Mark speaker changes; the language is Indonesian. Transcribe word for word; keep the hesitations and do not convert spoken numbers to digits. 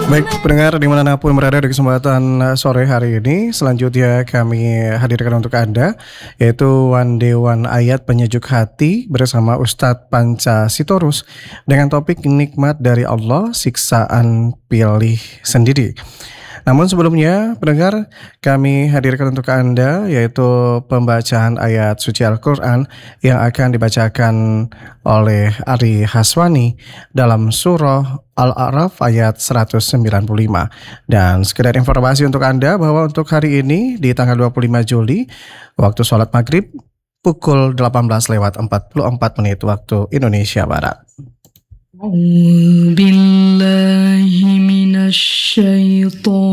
Speaker 1: Baik, pendengar dimanapun berada di kesempatan sore hari ini, selanjutnya kami hadirkan untuk Anda, yaitu One Day One Ayat Penyejuk Hati bersama Ustadz Panca Sitorus dengan topik nikmat dari Allah, siksaan pilih sendiri. Namun sebelumnya, pendengar, kami hadirkan untuk Anda yaitu pembacaan ayat suci Al-Quran yang akan dibacakan oleh Ari Haswani dalam surah Al-A'raf ayat seratus sembilan puluh lima. Dan sekedar informasi untuk Anda bahwa untuk hari ini di tanggal dua puluh lima Juli, waktu sholat maghrib pukul delapan belas lewat empat puluh empat menit waktu Indonesia Barat.
Speaker 2: Billahi minasyaitonir